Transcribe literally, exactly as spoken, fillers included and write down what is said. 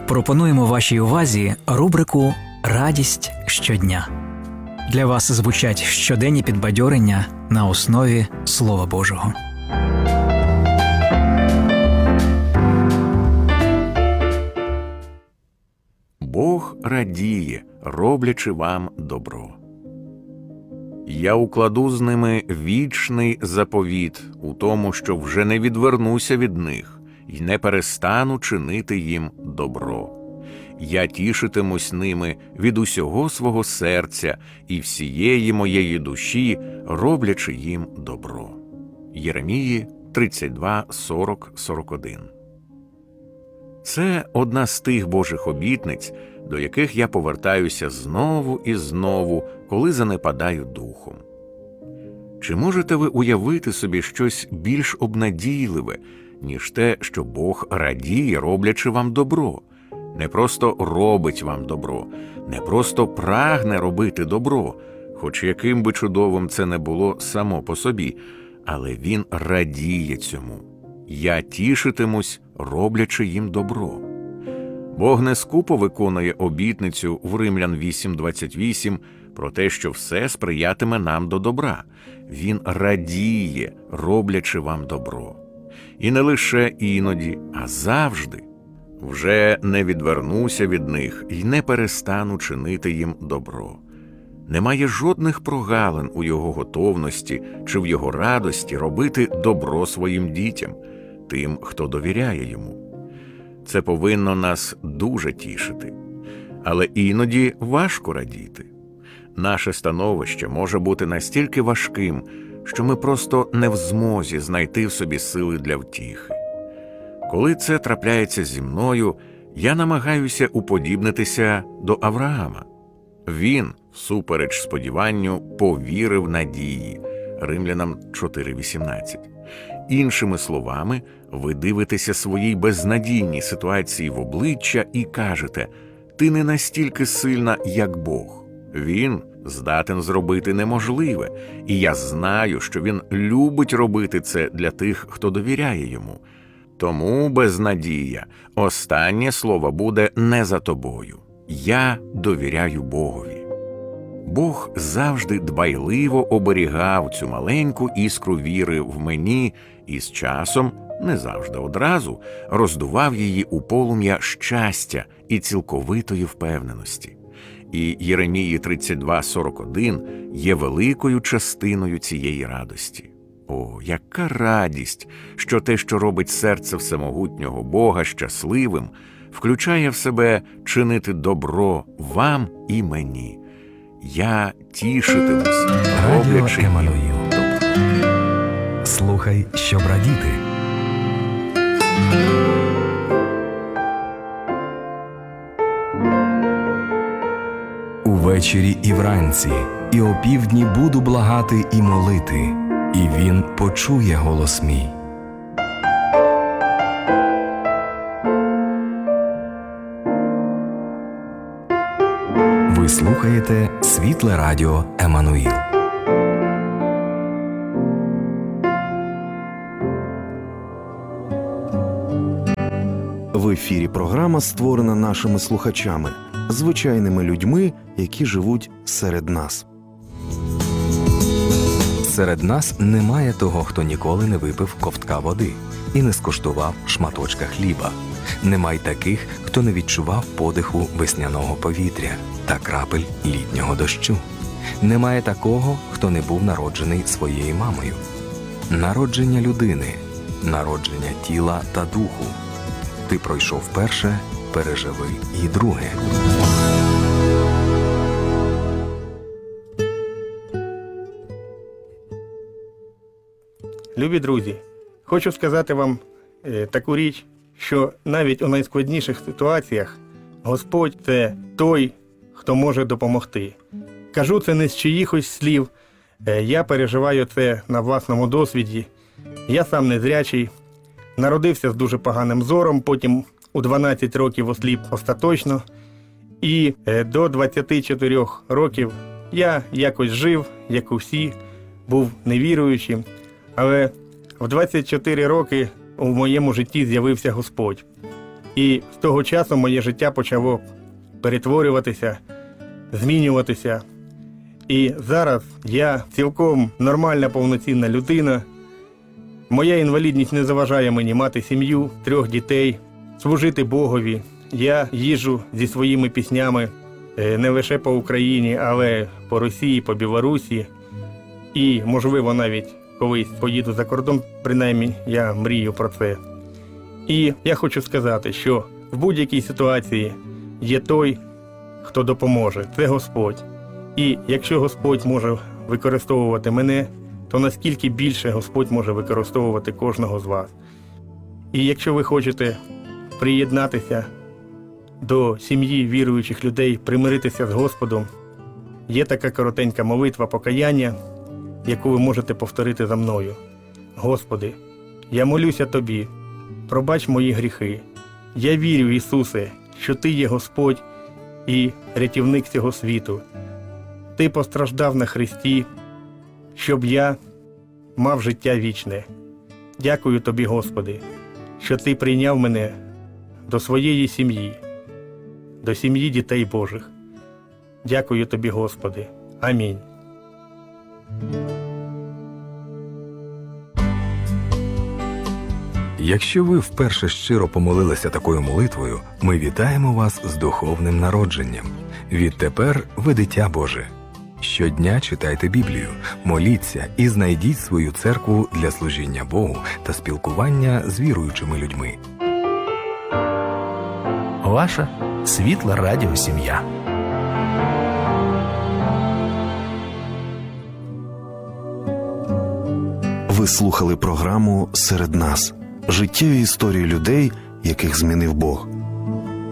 Пропонуємо вашій увазі рубрику «Радість щодня». Для вас звучать щоденні підбадьорення на основі Слова Божого. Бог радіє, роблячи вам добро. Я укладу з ними вічний заповіт у тому, що вже не відвернуся від них і не перестану чинити їм добро. Я тішитимусь ними від усього свого серця і всієї моєї душі, роблячи їм добро. Єремії тридцять два, сорок, сорок один. Це одна з тих Божих обітниць, до яких я повертаюся знову і знову, коли занепадаю духом. Чи можете ви уявити собі щось більш обнадійливе, ніж те, що Бог радіє, роблячи вам добро? Не просто робить вам добро, не просто прагне робити добро, хоч яким би чудовим це не було само по собі, але Він радіє цьому. Я тішитимусь, роблячи їм добро. Бог не скупо виконує обітницю в Римлян вісім, двадцять вісім про те, що все сприятиме нам до добра. Він радіє, роблячи вам добро. І не лише іноді, а завжди. Вже не відвернуся від них і не перестану чинити їм добро. Немає жодних прогалин у його готовності чи в його радості робити добро своїм дітям, тим, хто довіряє йому. Це повинно нас дуже тішити. Але іноді важко радіти. Наше становище може бути настільки важким, що ми просто не в змозі знайти в собі сили для втіхи. Коли це трапляється зі мною, я намагаюся уподібнитися до Авраама. Він, всупереч сподіванню, повірив надії. Римлянам чотири вісімнадцять. Іншими словами, ви дивитеся своїй безнадійній ситуації в обличчя і кажете: «Ти не настільки сильна, як Бог. Він здатен зробити неможливе, і я знаю, що Він любить робити це для тих, хто довіряє Йому. Тому безнадія, останнє слово буде не за тобою. Я довіряю Богові». Бог завжди дбайливо оберігав цю маленьку іскру віри в мені і з часом, не завжди одразу, роздував її у полум'я щастя і цілковитої впевненості. І Єремії тридцять два, сорок один є великою частиною цієї радості. О, яка радість, що те, що робить серце всемогутнього Бога щасливим, включає в себе чинити добро вам і мені. Я тішитимусь, роблячи їм добро. Слухай, щоб радіти. Увечері і вранці, і опівдні буду благати і молити, і Він почує голос мій. Ви слухаєте Світле Радіо Еммануїл. В ефірі програма, створена нашими слухачами, звичайними людьми, які живуть серед нас. Серед нас немає того, хто ніколи не випив ковтка води і не скуштував шматочка хліба. Немає таких, хто не відчував подиху весняного повітря та крапель літнього дощу. Немає такого, хто не був народжений своєю мамою. Народження людини, народження тіла та духу. Ти пройшов перше, переживи і друге. Любі друзі, хочу сказати вам е, таку річ, що навіть у найскладніших ситуаціях Господь – це той, хто може допомогти. Кажу це не з чиїхось слів, е, я переживаю це на власному досвіді. Я сам незрячий, народився з дуже поганим зором, потім у дванадцять років осліп остаточно. І е, до двадцяти чотирьох років я якось жив, як усі, був невіруючим. Але в двадцять чотири роки у моєму житті з'явився Господь. І з того часу моє життя почало перетворюватися, змінюватися. І зараз я цілком нормальна, повноцінна людина. Моя інвалідність не заважає мені мати сім'ю, трьох дітей, служити Богові. Я їжджу зі своїми піснями не лише по Україні, але по Росії, по Білорусі. І, можливо, навіть колись поїду за кордон, принаймні я мрію про це. І я хочу сказати, що в будь-якій ситуації є той, хто допоможе. Це Господь. І якщо Господь може використовувати мене, то наскільки більше Господь може використовувати кожного з вас. І якщо ви хочете приєднатися до сім'ї віруючих людей, примиритися з Господом, є така коротенька молитва покаяння, яку ви можете повторити за мною. Господи, я молюся Тобі, пробач мої гріхи. Я вірю, Ісусе, що Ти є Господь і рятівник цього світу. Ти постраждав на хресті, щоб я мав життя вічне. Дякую Тобі, Господи, що Ти прийняв мене до своєї сім'ї, до сім'ї дітей Божих. Дякую Тобі, Господи. Амінь. Якщо ви вперше щиро помолилися такою молитвою, ми вітаємо вас з духовним народженням. Відтепер ви дитя Боже. Щодня читайте Біблію, моліться і знайдіть свою церкву для служіння Богу та спілкування з віруючими людьми. Ваша світла радіосім'я. Ви слухали програму «Серед нас» – життєві історії людей, яких змінив Бог.